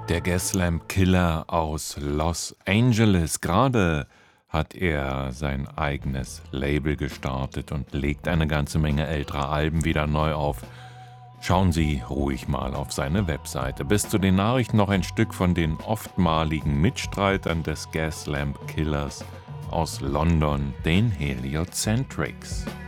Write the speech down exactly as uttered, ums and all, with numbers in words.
Der Gaslamp Killer aus Los Angeles. Gerade hat er sein eigenes Label gestartet und legt eine ganze Menge älterer Alben wieder neu auf. Schauen Sie ruhig mal auf seine Webseite. Bis zu den Nachrichten noch ein Stück von den oftmaligen Mitstreitern des Gaslamp Killers aus London, den Heliocentrics.